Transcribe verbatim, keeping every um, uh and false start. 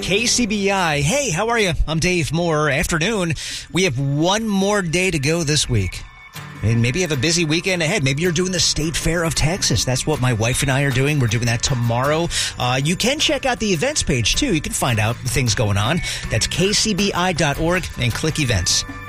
K C B I. Hey, how are you? I'm Dave Moore. Afternoon. We have one more day to go this week. And maybe you have a busy weekend ahead. Maybe you're doing the State Fair of Texas. That's what my wife and I are doing. We're doing that tomorrow. Uh, you can check out the events page, too. You can find out things going on. That's k c b i dot org and click events.